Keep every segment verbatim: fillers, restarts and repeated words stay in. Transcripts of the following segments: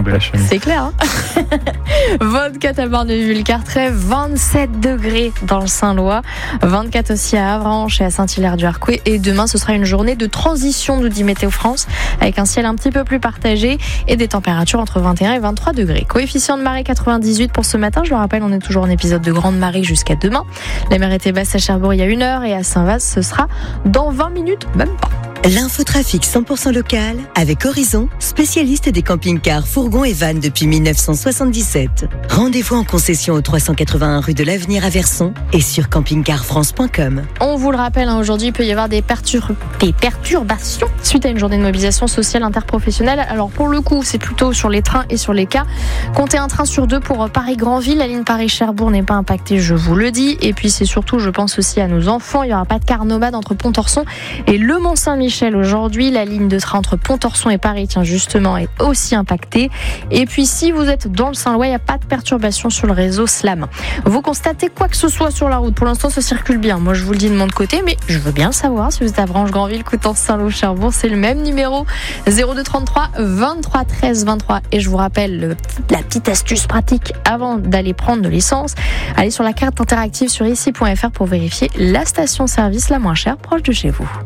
tomber la chemise. C'est clair. Hein vingt-quatre à Barneville-Carteret, vingt-sept degrés dans le Saint-Lois, vingt-quatre aussi à Avranches et à Saint-Hilaire-du-Harcouët. Et demain, ce sera une journée de transition, nous dit Météo France, avec un ciel un petit peu plus partagé et des températures entre vingt et un et vingt-trois degrés. Coefficient de marée quatre-vingt-dix-huit pour ce matin. Je le rappelle, on est toujours en épisode de grande marée jusqu'à demain. La mer était basse à Cherbourg il y a une heure et à Saint-Vaz, ce sera dans vingt minutes, même pas. L'infotrafic cent pour cent local avec Horizon, spécialiste des camping-cars, fourgons et vannes depuis mille neuf cent soixante-dix-sept. Rendez-vous en concession au trois cent quatre-vingt-un rue de l'Avenir à Verson et sur camping car france point com. On vous le rappelle, hein, aujourd'hui, il peut y avoir des, pertur- des perturbations suite à une journée de mobilisation sociale interprofessionnelle. Alors pour le coup, c'est plutôt sur les trains et sur les cars. Comptez un train sur deux pour Paris-Granville. La ligne Paris-Cherbourg n'est pas impactée, je vous le dis. Et puis c'est surtout, je pense aussi à nos enfants. Il n'y aura pas de car nomade entre Pontorson et Le Mont-Saint-Michel. Aujourd'hui, la ligne de train entre Pontorson et Paris, tiens, justement, est aussi impactée. Et puis, si vous êtes dans le Saint-Lois, il n'y a pas de perturbation sur le réseau SLAM. Vous constatez quoi que ce soit sur la route. Pour l'instant, ça circule bien. Moi, je vous le dis de mon côté, mais je veux bien le savoir. Si vous êtes à Branche-Granville, Coutances, Saint-Lô, Cherbourg, c'est le même numéro. zéro deux trente-trois vingt-trois treize vingt-trois. Et je vous rappelle le, la petite astuce pratique avant d'aller prendre de l'essence. Allez sur la carte interactive sur ici point f r pour vérifier la station-service la moins chère proche de chez vous.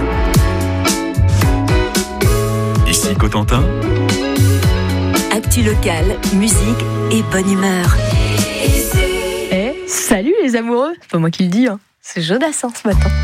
Ici Cotentin. Actu local, musique et bonne humeur. Eh, salut les amoureux. C'est pas moi qui le dis, hein. C'est Jodassin ce matin.